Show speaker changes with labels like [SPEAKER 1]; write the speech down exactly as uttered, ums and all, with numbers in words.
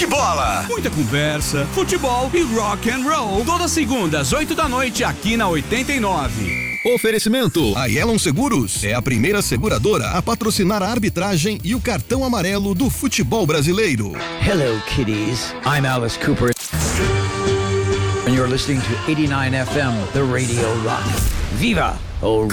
[SPEAKER 1] Que bola!
[SPEAKER 2] Muita conversa, futebol e rock and roll. Toda segunda às oito da noite aqui na oitenta e nove.
[SPEAKER 3] Oferecimento: a Yellow Seguros é a primeira seguradora a patrocinar a arbitragem e o cartão amarelo do futebol brasileiro.
[SPEAKER 4] Hello, kiddies. I'm Alice Cooper. And you're listening to eighty-nine F M, the Radio Rock. Viva! Oh.